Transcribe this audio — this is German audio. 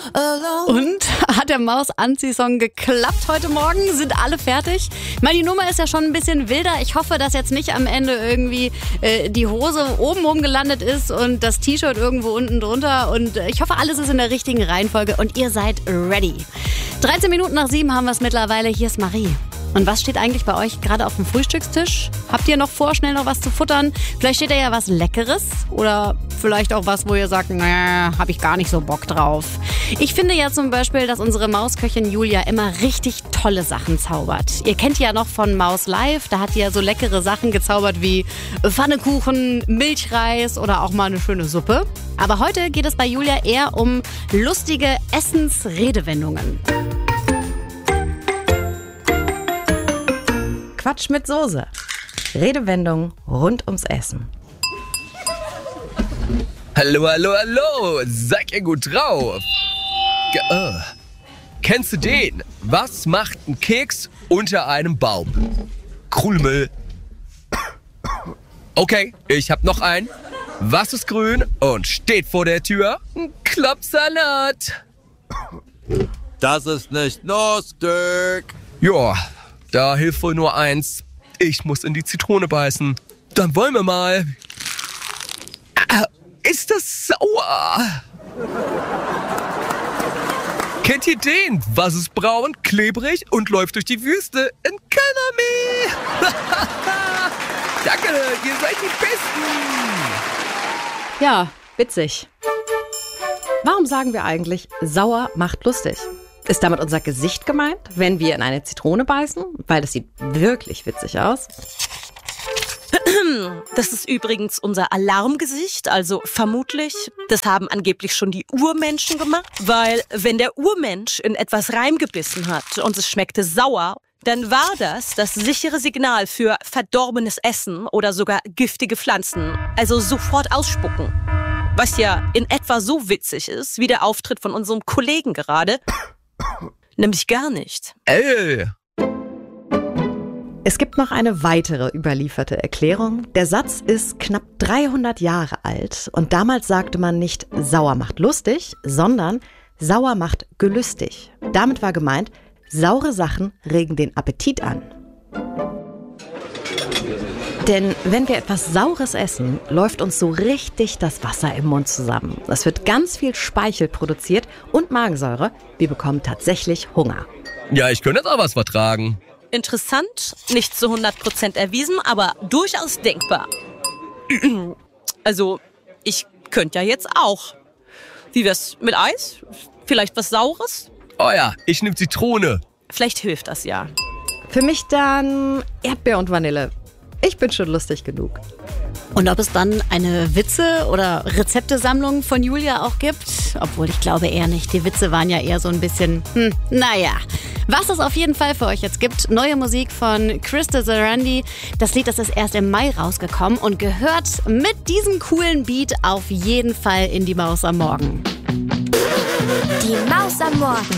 Und hat der Maus-Anzieh-Song geklappt heute Morgen? Sind alle fertig? Ich meine, die Nummer ist ja schon ein bisschen wilder. Ich hoffe, dass jetzt nicht am Ende irgendwie die Hose oben gelandet ist und das T-Shirt irgendwo unten drunter. Und ich hoffe, alles ist in der richtigen Reihenfolge und ihr seid ready. 13 Minuten nach 7 haben wir es mittlerweile. Hier ist Marie. Und was steht eigentlich bei euch gerade auf dem Frühstückstisch? Habt ihr noch vor, schnell noch was zu futtern? Vielleicht steht da ja was Leckeres oder vielleicht auch was, wo ihr sagt, naja, hab ich gar nicht so Bock drauf. Ich finde ja zum Beispiel, dass unsere Mausköchin Julia immer richtig tolle Sachen zaubert. Ihr kennt die ja noch von Maus Live, da hat die ja so leckere Sachen gezaubert wie Pfannekuchen, Milchreis oder auch mal eine schöne Suppe. Aber heute geht es bei Julia eher um lustige Essensredewendungen. Quatsch mit Soße. Redewendungen rund ums Essen. Hallo, hallo, hallo. Seid ihr gut drauf? Kennst du den? Was macht ein Keks unter einem Baum? Krümel. Okay, ich hab noch einen. Was ist grün und steht vor der Tür? Ein Klappsalat. Das ist nicht lustig. Ja, da hilft wohl nur eins. Ich muss in die Zitrone beißen. Dann wollen wir mal. Ist das sauer? Kennt ihr den? Was ist braun, klebrig und läuft durch die Wüste? Ein Karamell. Danke, ihr seid die Besten. Ja, witzig. Warum sagen wir eigentlich, sauer macht lustig? Ist damit unser Gesicht gemeint, wenn wir in eine Zitrone beißen? Weil das sieht wirklich witzig aus. Das ist übrigens unser Alarmgesicht, also vermutlich. Das haben angeblich schon die Urmenschen gemacht. Weil wenn der Urmensch in etwas reingebissen hat und es schmeckte sauer, dann war das sichere Signal für verdorbenes Essen oder sogar giftige Pflanzen. Also sofort ausspucken. Was ja in etwa so witzig ist, wie der Auftritt von unserem Kollegen gerade. Nämlich gar nicht. Es gibt noch eine weitere überlieferte Erklärung. Der Satz ist knapp 300 Jahre alt und damals sagte man nicht sauer macht lustig, sondern sauer macht gelüstig. Damit war gemeint, saure Sachen regen den Appetit an. Denn wenn wir etwas Saures essen, läuft uns so richtig das Wasser im Mund zusammen. Es wird ganz viel Speichel produziert und Magensäure. Wir bekommen tatsächlich Hunger. Ja, ich könnte jetzt auch was vertragen. Interessant, nicht zu 100% erwiesen, aber durchaus denkbar. Also, ich könnte ja jetzt auch. Wie wär's mit Eis? Vielleicht was Saures? Oh ja, ich nehme Zitrone. Vielleicht hilft das ja. Für mich dann Erdbeer und Vanille. Ich bin schon lustig genug. Und ob es dann eine Witze- oder Rezeptesammlung von Julia auch gibt? Obwohl, ich glaube eher nicht. Die Witze waren ja eher so ein bisschen, naja. Was es auf jeden Fall für euch jetzt gibt, neue Musik von Krista Zarandi. Das Lied, das ist erst im Mai rausgekommen und gehört mit diesem coolen Beat auf jeden Fall in die Maus am Morgen. Die Maus am Morgen.